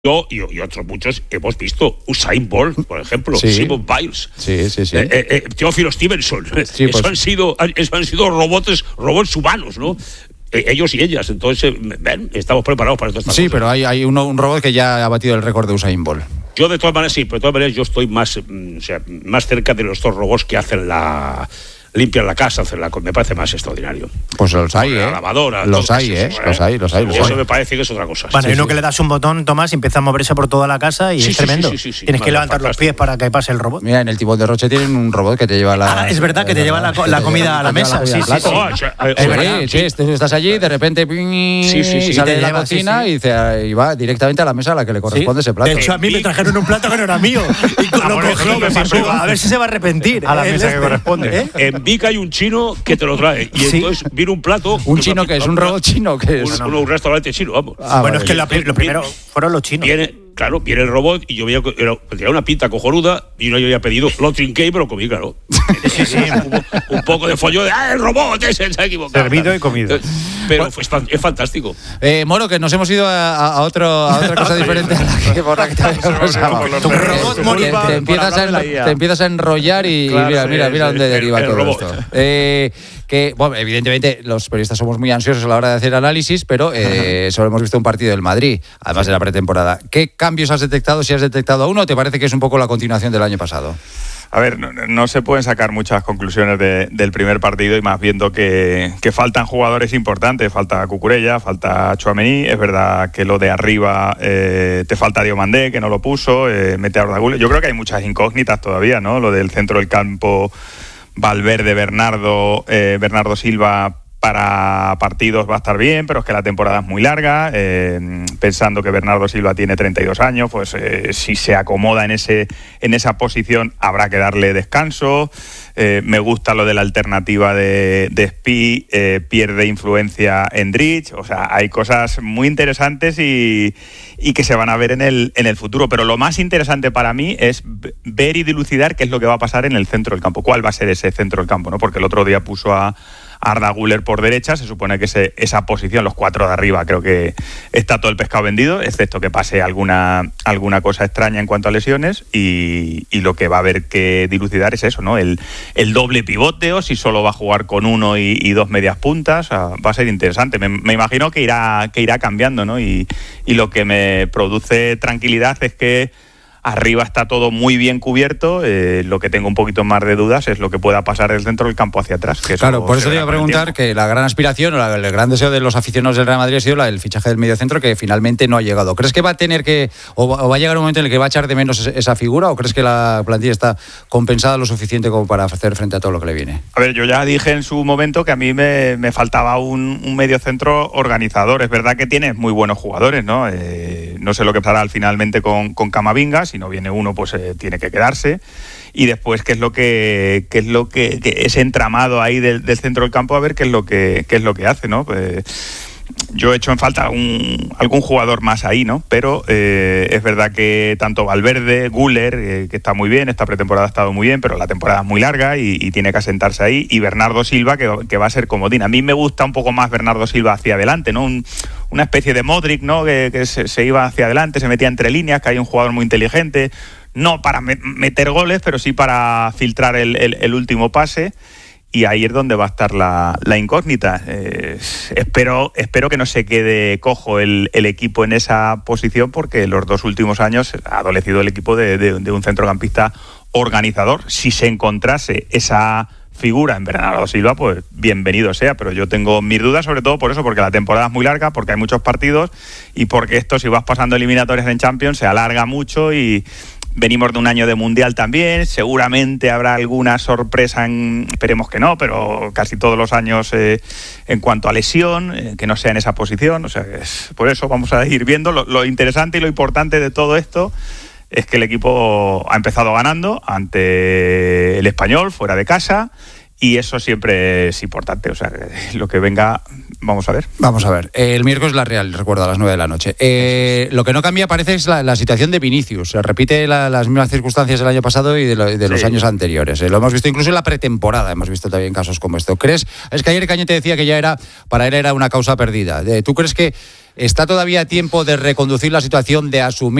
Yo y otros muchos hemos visto Usain Bolt, por ejemplo, Simone Biles, Teófilo Stevenson. Sí, pues, eso han sido robots humanos, ¿no? Ellos y ellas. Entonces, estamos preparados para todas estas cosas. Sí, pero hay un robot que ya ha batido el récord de Usain Bolt. Yo de todas maneras pero de todas maneras yo estoy más cerca de los dos robots que hacen limpian la casa, me parece más extraordinario. Pues los hay, la lavadora, los hay. Eso me parece que es otra cosa. Bueno, hay uno que le das un botón, Tomás, y empieza a moverse por toda la casa y es tremendo. Tienes que levantar los pies para que pase el robot. Mira, en el Timón de Roche tienen un robot que te lleva es verdad, que te lleva la comida a la mesa. Sí. Estás allí, de repente sale de la cocina y va directamente a la mesa a la que le corresponde ese plato. De hecho, a mí me trajeron un plato que no era mío. Y lo cogí, a ver si se va a arrepentir. A la mesa que corresponde. En Vic hay un chino que te lo trae. Y entonces viene un plato. ¿Un chino que es? ¿Un robot chino que es? Un restaurante chino, vamos. Bueno, es que lo primero fueron los chinos. Viene el robot y yo veía que tenía una pinta cojonuda y yo había pedido, lo trinqué y me lo comí, claro. Un poco de follón de el robot ese se ha equivocado. Servido y comido. Pero es fantástico. Moro, que nos hemos ido a otra cosa diferente a la que te habíamos llamado. Te empiezas a enrollar y mira dónde deriva todo esto. Que, bueno, evidentemente los periodistas somos muy ansiosos a la hora de hacer análisis, pero solo hemos visto un partido del Madrid, además de la pretemporada. ¿Qué cambios has detectado, si has detectado uno, o te parece que es un poco la continuación del año pasado? A ver, no se pueden sacar muchas conclusiones del primer partido y más viendo que faltan jugadores importantes. Falta Cucurella, falta Tchouaméni. Es verdad que lo de arriba te falta Diomandé, que no lo puso, mete a Arda Güler. Yo creo que hay muchas incógnitas todavía, ¿no? Lo del centro del campo, Valverde, Bernardo Silva para partidos va a estar bien, pero es que la temporada es muy larga. Pensando que Bernardo Silva tiene 32 años, pues si se acomoda en esa posición habrá que darle descanso. Me gusta lo de la alternativa de Spi, pierde influencia Endrich. O sea, hay cosas muy interesantes y que se van a ver en el futuro. Pero lo más interesante para mí es ver y dilucidar qué es lo que va a pasar en el centro del campo. ¿Cuál va a ser ese centro del campo, ¿no? Porque el otro día puso a Arda Güler por derecha, se supone que esa posición, los cuatro de arriba, creo que está todo el pescado vendido, excepto que pase alguna cosa extraña en cuanto a lesiones, y lo que va a haber que dilucidar es eso, ¿no? El doble pivote, o si solo va a jugar con uno y dos medias puntas. O sea, va a ser interesante. Me imagino que irá cambiando, ¿no? Y lo que me produce tranquilidad es que arriba está todo muy bien cubierto. Lo que tengo un poquito más de dudas es lo que pueda pasar del centro del campo hacia atrás. Claro, por eso te iba a preguntar que la gran aspiración o el gran deseo de los aficionados del Real Madrid ha sido el fichaje del mediocentro, que finalmente no ha llegado. ¿Crees que va a tener o va a llegar un momento en el que va a echar de menos esa figura, o crees que la plantilla está compensada lo suficiente como para hacer frente a todo lo que le viene? A ver, yo ya dije en su momento que a mí me faltaba un mediocentro organizador. Es verdad que tiene muy buenos jugadores, ¿no? No sé lo que pasará finalmente con Camavinga. Si no viene uno, pues tiene que quedarse. Y después, qué es lo que ese entramado ahí del centro del campo, a ver qué es lo que hace, ¿no? Pues yo he hecho en falta algún jugador más ahí, ¿no? Pero es verdad que tanto Valverde, Güler, que está muy bien, esta pretemporada ha estado muy bien, pero la temporada es muy larga y tiene que asentarse ahí, y Bernardo Silva, que va a ser comodín. A mí me gusta un poco más Bernardo Silva hacia adelante, ¿no? Una especie de Modric, ¿no? Que se iba hacia adelante, se metía entre líneas, que hay un jugador muy inteligente, no para meter goles, pero sí para filtrar el último pase. Y ahí es donde va a estar la incógnita. Espero que no se quede cojo el equipo en esa posición, porque los 2 últimos años ha adolecido el equipo de un centrocampista organizador. Si se encontrase esa figura en Bernardo Silva, pues bienvenido sea, pero yo tengo mis dudas, sobre todo por eso, porque la temporada es muy larga, porque hay muchos partidos, y porque esto, si vas pasando eliminatorias en Champions, se alarga mucho, y venimos de un año de Mundial también. Seguramente habrá alguna sorpresa, esperemos que no, pero casi todos los años en cuanto a lesión, que no sea en esa posición. O sea, por eso vamos a ir viendo. Lo interesante y lo importante de todo esto es que el equipo ha empezado ganando ante el Español, fuera de casa, y eso siempre es importante. O sea, lo que venga, vamos a ver. Vamos a ver. El miércoles la Real, recuerdo, a las 9 de la noche. Lo que no cambia, parece, es la situación de Vinicius. Se repite las mismas circunstancias del año pasado y de los años anteriores. Lo hemos visto incluso en la pretemporada. Hemos visto también casos como esto. ¿Crees? Es que ayer Cañete decía que para él era una causa perdida. ¿Tú crees que ¿está todavía a tiempo de reconducir la situación, de asumir